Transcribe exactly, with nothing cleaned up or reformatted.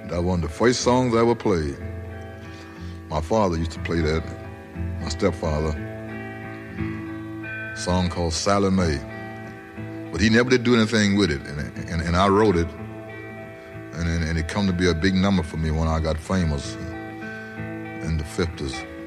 That was one of the first songs I ever played. My father used to play that, my stepfather. A song called Sally Mae. But he never did do anything with it, and, and, and I wrote it, and, and, and it come to be a big number for me when I got famous in the fifties.